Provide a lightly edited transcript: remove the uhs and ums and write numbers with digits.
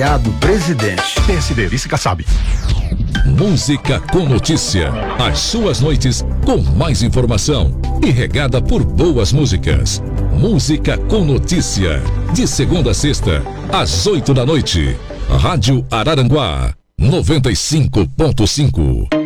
Presidente. PSD, Vice Kassab. Música com notícia. As suas noites com mais informação e regada por boas músicas. Música com notícia. De segunda a sexta, às 8 da noite. Rádio Araranguá 95.5.